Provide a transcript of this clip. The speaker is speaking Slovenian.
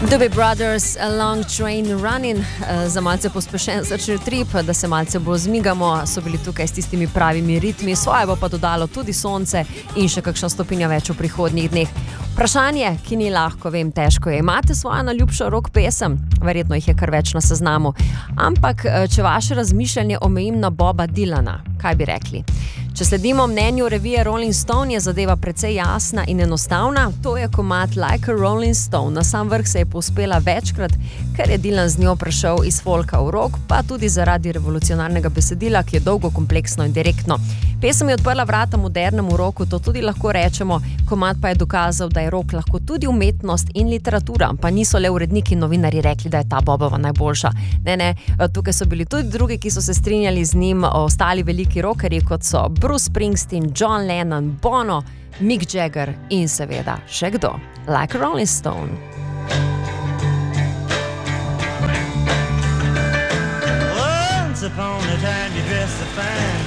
Doobie Brothers, A Long Train Running, za malce pospešen začel trip, da se malce bolj zmigamo, so bili tukaj s tistimi pravimi ritmi, svoje bo pa dodalo tudi sonce in še kakšna stopinja več v prihodnjih dneh. Vprašanje, ki ni lahko, vem, težko je. Imate svojo najljubšo rock pesem? Verjetno jih je kar več na seznamu. Ampak, če vaše razmišljanje omejim na Boba Dylana, kaj bi rekli? Če sledimo mnenju revije Rolling Stone, je zadeva precej jasna in enostavna. To je komad Like a Rolling Stone. Na sam vrh se je povzpela večkrat, ker je Dylan z njo prešel iz folka v rock, pa tudi zaradi revolucionarnega besedila, ki je dolgo, kompleksno in direktno. Pesem je odprla vrata modernemu rocku, to tudi lahko rečemo. Komad pa je dokazal, da je rock lahko tudi umetnost in literatura, pa niso le uredniki in novinarji rekli, da je ta Bobova najboljša. Ne, tukaj so bili tudi drugi, ki so se strinjali z njim, ostali veliki rockerji, kot so Bruce Springsteen, John Lennon, Bono, Mick Jagger in seveda še kdo. Like a Rolling Stone. Once upon a time you dressed so fine.